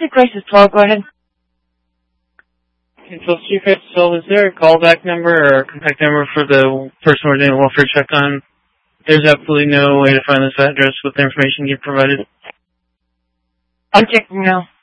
Basic Crisis 12, go ahead. Until Chief Soul, is there a callback number or a contact number for the person we're doing a welfare check on? There's absolutely no way to find this address with the information you provided. I'm checking now.